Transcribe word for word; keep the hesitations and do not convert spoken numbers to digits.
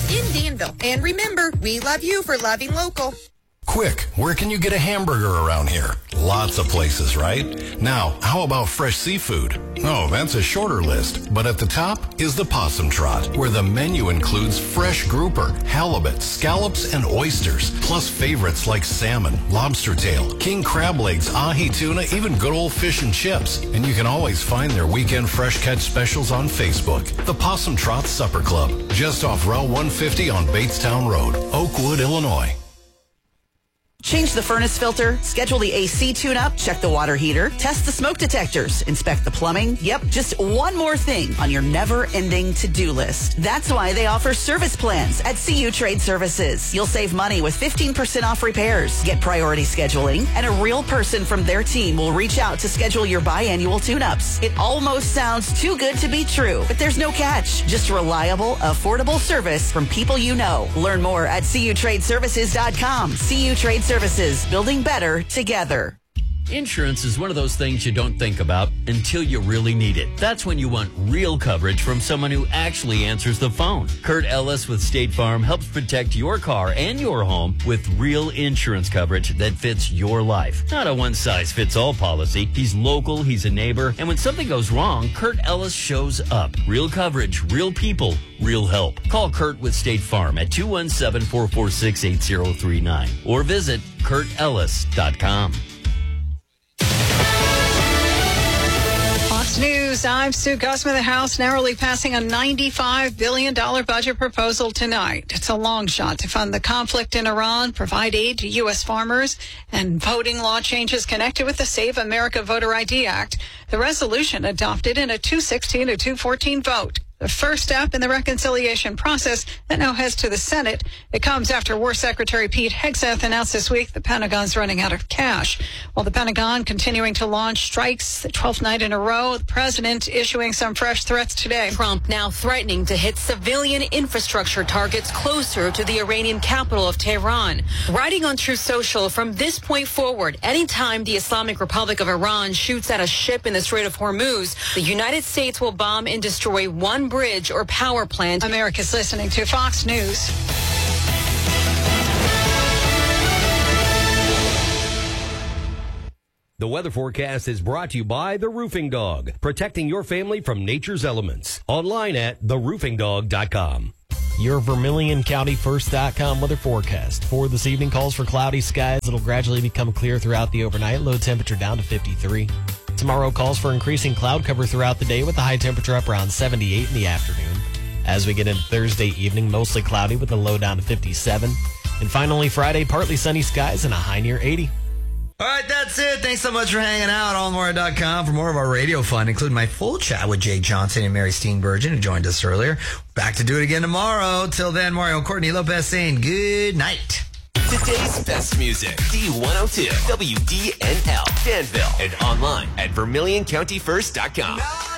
in Danville. And remember, we love you for loving local. Quick, where can you get a hamburger around here? Lots of places, right? Now, how about fresh seafood? Oh, that's a shorter list. But at the top is the Possum Trot, where the menu includes fresh grouper, halibut, scallops, and oysters, plus favorites like salmon, lobster tail, king crab legs, ahi tuna, even good old fish and chips. And you can always find their weekend fresh catch specials on Facebook. The Possum Trot Supper Club, just off Route one fifty on Batestown Road, Oakwood, Illinois. Change the furnace filter, schedule the A C tune-up, check the water heater, test the smoke detectors, inspect the plumbing. Yep, just one more thing on your never-ending to-do list. That's why they offer service plans at C U Trade Services. You'll save money with fifteen percent off repairs, get priority scheduling, and a real person from their team will reach out to schedule your biannual tune-ups. It almost sounds too good to be true, but there's no catch. Just reliable, affordable service from people you know. Learn more at C U Trade Services dot com. C U Trade Services, building better together. Insurance is one of those things you don't think about until you really need it. That's when you want real coverage from someone who actually answers the phone. Kurt Ellis with State Farm helps protect your car and your home with real insurance coverage that fits your life. Not a one-size-fits-all policy. He's local, he's a neighbor, and when something goes wrong, Kurt Ellis shows up. Real coverage, real people, real help. Call Kurt with State Farm at two one seven, four four six, eight zero three nine or visit Kurt Ellis dot com. Fox News, I'm Sue Gusman. The House narrowly passing a ninety-five billion dollars budget proposal tonight. It's a long shot to fund the conflict in Iran, provide aid to U S farmers, and voting law changes connected with the Save America Voter I D Act. The resolution adopted in a two sixteen to two fourteen vote. The first step in the reconciliation process that now heads to the Senate. It comes after War Secretary Pete Hegseth announced this week the Pentagon's running out of cash. While the Pentagon continuing to launch strikes the twelfth night in a row, the president issuing some fresh threats today. Trump now threatening to hit civilian infrastructure targets closer to the Iranian capital of Tehran. Writing on Truth Social, from this point forward, anytime the Islamic Republic of Iran shoots at a ship in the Strait of Hormuz, the United States will bomb and destroy one bridge or power plant. America's listening to Fox News. The weather forecast is brought to you by The Roofing Dog, protecting your family from nature's elements. Online at the roofing dog dot com. Your Vermilion County First dot com weather forecast. For this evening, calls for cloudy skies. It'll gradually become clear throughout the overnight. Low temperature down to fifty-three. Tomorrow calls for increasing cloud cover throughout the day with a high temperature up around seventy-eight in the afternoon. As we get into Thursday evening, mostly cloudy with a low down to fifty-seven. And finally, Friday, partly sunny skies and a high near eighty. All right, that's it. Thanks so much for hanging out. all more dot com for more of our radio fun, including my full chat with Jake Johnson and Mary Steenburgen, who joined us earlier. Back to do it again tomorrow. Till then, Mario Courtney Lopez saying good night. Today's best music, D one oh two, W D N L, Danville, and online at Vermilion County First dot com.